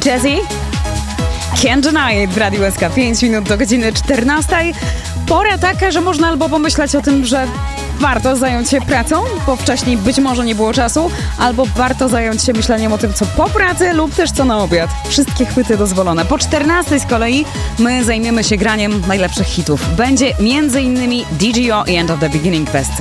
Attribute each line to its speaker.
Speaker 1: Jessie, Can't Deny It w Radiu SK. 5 minut do godziny 14. Pora taka, że można albo pomyśleć o tym, że warto zająć się pracą, bo wcześniej być może nie było czasu, albo warto zająć się myśleniem o tym, co po pracy lub też co na obiad. Wszystkie chwyty dozwolone. Po 14 z kolei my zajmiemy się graniem najlepszych hitów. Będzie m.in. DGO i End of the Beginning Fest.